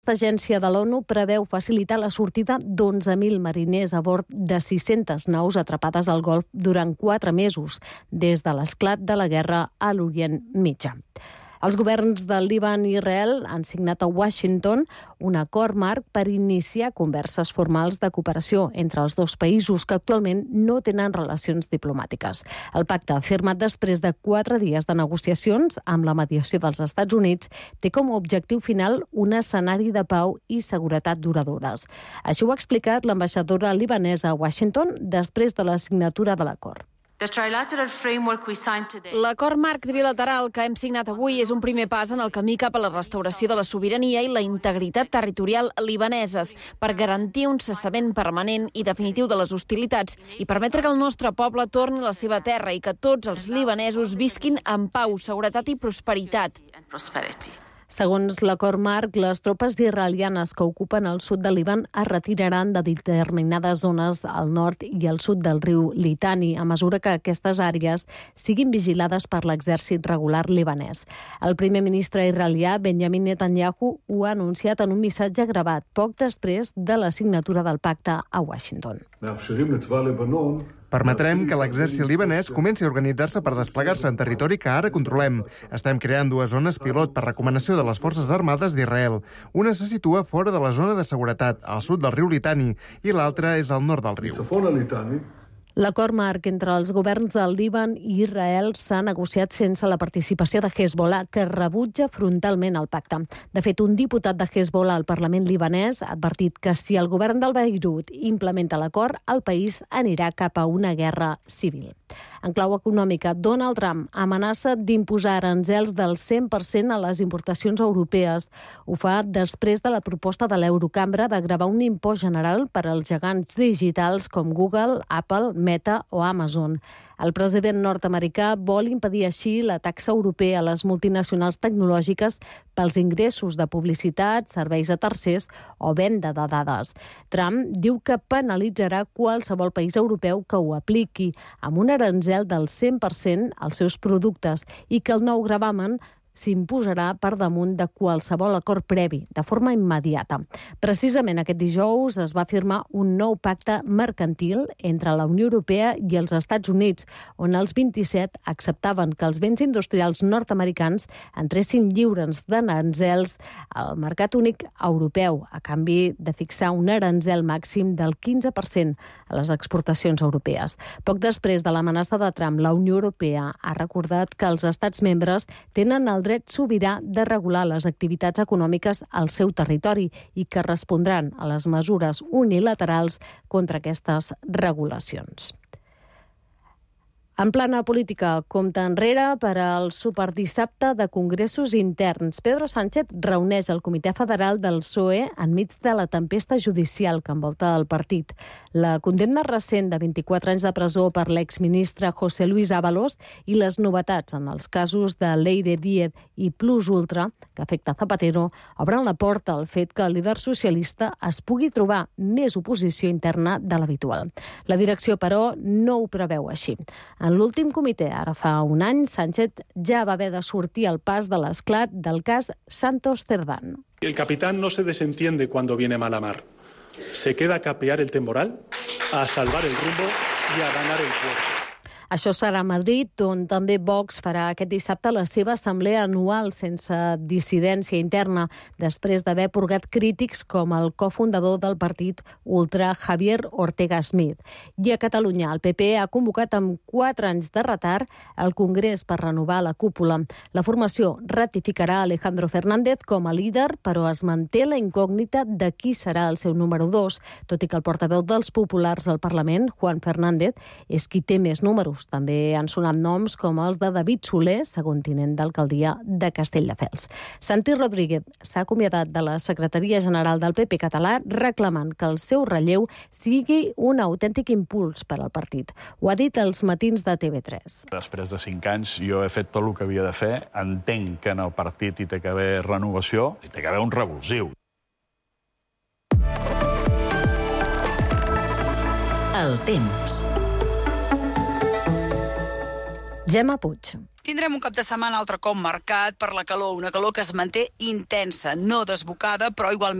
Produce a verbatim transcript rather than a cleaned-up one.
L'agència de l'ONU preveu facilitar la sortida d'onze mil mariners a bord de sis-centes naus atrapades al Golf durant quatre mesos, des de l'esclat de la guerra a l'Orient Mitjà. Els governs del Líban i Israel han signat a Washington un acord marc per iniciar converses formals de cooperació entre els dos països que actualment no tenen relacions diplomàtiques. El pacte, firmat després de quatre dies de negociacions amb la mediació dels Estats Units, té com a objectiu final un escenari de pau i seguretat duradores. Així ho ha explicat l'ambaixadora libanesa a Washington després de la signatura de l'acord. L'acord marc trilateral que hem signat avui és un primer pas en el camí cap a la restauració de la sobirania i la integritat territorial libaneses per garantir un cessament permanent i definitiu de les hostilitats i permetre que el nostre poble torni a la seva terra i que tots els libanesos visquin en pau, seguretat i prosperitat. Segons l'acord marc, les tropes israelianes que ocupen el sud del Líban es retiraran de determinades zones al nord i al sud del riu Litani, a mesura que aquestes àrees siguin vigilades per l'exèrcit regular libanès. El primer ministre israelià, Benjamin Netanyahu, ho ha anunciat en un missatge gravat poc després de la signatura del pacte a Washington. Permetrem que l'exèrcit libanès comenci a organitzar-se per desplegar-se en territori que ara controlem. Estem creant dues zones pilot per recomanació de les Forces Armades d'Israel. Una se situa fora de la zona de seguretat, al sud del riu Litani, i l'altra és al nord del riu. L'acord marc entre els governs del Líban i Israel s'ha negociat sense la participació de Hezbollah, que rebutja frontalment el pacte. De fet, un diputat de Hezbollah al Parlament libanès ha advertit que si el govern del Beirut implementa l'acord, el país anirà cap a una guerra civil. En clau econòmica, Donald Trump amenaça d'imposar aranzels del cent per cent a les importacions europees. Ho fa després de la proposta de l'Eurocambra de gravar un impost general per als gegants digitals com Google, Apple, Meta o Amazon. El president nord-americà vol impedir així la taxa europea a les multinacionals tecnològiques pels ingressos de publicitat, serveis a tercers o venda de dades. Trump diu que penalitzarà qualsevol país europeu que ho apliqui amb un aranzel del cent per cent als seus productes i que el nou gravamen s'imposarà per damunt de qualsevol acord previ, de forma immediata. Precisament aquest dijous es va firmar un nou pacte mercantil entre la Unió Europea i els Estats Units, on els vint-i-set acceptaven que els béns industrials nord-americans entressin lliures d'aranzels al mercat únic europeu, a canvi de fixar un aranzel màxim del quinze per cent a les exportacions europees. Poc després de l'amenaça de Trump, la Unió Europea ha recordat que els estats membres tenen el dret sobirà de regular les activitats econòmiques al seu territori i que respondran a les mesures unilaterals contra aquestes regulacions. En plana política, compte enrere per al superdissabte de congressos interns. Pedro Sánchez reuneix el Comitè Federal del P S O E enmig de la tempesta judicial que envolta el partit. La condemna recent de vint-i-quatre anys de presó per l'exministre José Luis Ábalos i les novetats en els casos de Leire Díez i Plus Ultra, que afecta Zapatero, obren la porta al fet que el líder socialista es pugui trobar més oposició interna de l'habitual. La direcció, però, no ho preveu així. En l'últim comitè, ara fa un any, Sánchez ja va haver de sortir al pas de l'esclat del cas Santos Cerdán. El capitán no se desentiende cuando viene mala mar. Se queda a capear el temporal, a salvar el rumbo y a ganar el puerto. Això serà a Madrid, on també Vox farà aquest dissabte la seva assemblea anual sense dissidència interna, després d'haver purgat crítics com el cofundador del partit ultra Javier Ortega Smith. I a Catalunya, el P P ha convocat amb quatre anys de retard el Congrés per renovar la cúpula. La formació ratificarà Alejandro Fernández com a líder, però es manté la incògnita de qui serà el seu número dos, tot i que el portaveu dels populars al Parlament, Juan Fernández, és qui té més números. També han sonat noms com els de David Soler, segon tinent d'alcaldia de Castelldefels. Santi Rodríguez s'ha acomiadat de la secretaria general del P P català reclamant que el seu relleu sigui un autèntic impuls per al partit. Ho ha dit als matins de T V tres. Després de cinc anys jo he fet tot el que havia de fer. Entenc que en el partit hi té que haver renovació, hi té que haver un revulsiu. El temps. Gemma Puig. Tindrem un cap de setmana altre cop marcat per la calor, una calor que es manté intensa, no desbocada, però igualment